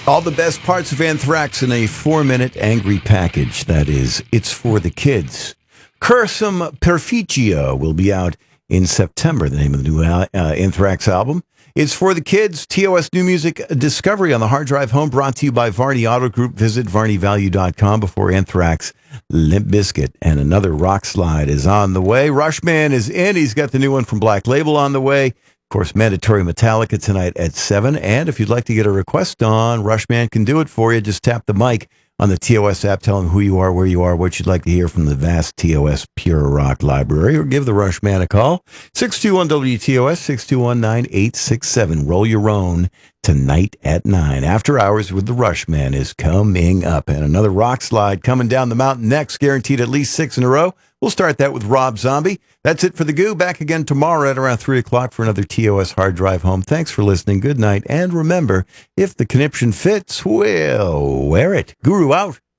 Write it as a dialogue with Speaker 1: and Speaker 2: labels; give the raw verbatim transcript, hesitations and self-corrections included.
Speaker 1: All the best parts of Anthrax in a four-minute angry package. That is, it's for the kids. Cursum Perficio will be out in September, the name of the new uh, Anthrax album. It's for the kids. T O S New Music Discovery on the hard drive home, brought to you by Varney Auto Group. Visit varney value dot com before Anthrax. Limp Bizkit and another rock slide is on the way. Rushman is in. He's got the new one from Black Label on the way. Of course, Mandatory Metallica tonight at seven. And if you'd like to get a request on, Rushman can do it for you. Just tap the mic on the T O S app. Tell him who you are, where you are, what you'd like to hear from the vast T O S Pure Rock library. Or give the Rushman a call. six two one W T O S, six two one, nine eight six seven. Roll your own tonight at nine. After Hours with the Rushman is coming up. And another rock slide coming down the mountain next. Guaranteed at least six in a row. We'll start that with Rob Zombie. That's it for The Goo. Back again tomorrow at around three o'clock for another T O S Hard Drive Home. Thanks for listening. Good night. And remember, if the conniption fits, well, wear it. Guru out.